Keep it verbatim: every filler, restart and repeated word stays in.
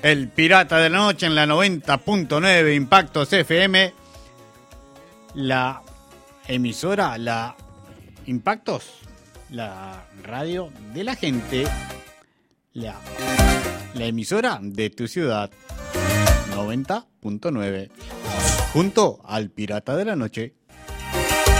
El Pirata de la Noche en la noventa punto nueve Impactos F M. La emisora, la Impactos, la radio de la gente, la, la emisora de tu ciudad, noventa punto nueve, junto al Pirata de la Noche.